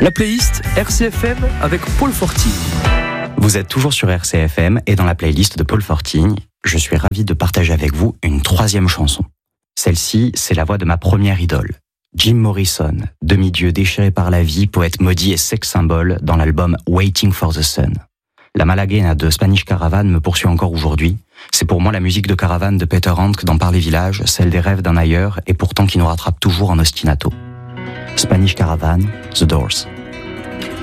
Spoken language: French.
La playlist RCFM avec Paul Fortigne. Vous êtes toujours sur RCFM et dans la playlist de Paul Fortigne, je suis ravi de partager avec vous une troisième chanson. Celle-ci, c'est la voix de ma première idole, Jim Morrison, demi-dieu déchiré par la vie, poète maudit et sex symbole dans l'album Waiting for the Sun. La Malaguena de Spanish Caravan me poursuit encore aujourd'hui. C'est pour moi la musique de Caravane de Peter Handke dans Par les villages, celle des rêves d'un ailleurs et pourtant qui nous rattrape toujours en ostinato. Spanish Caravan, The Doors.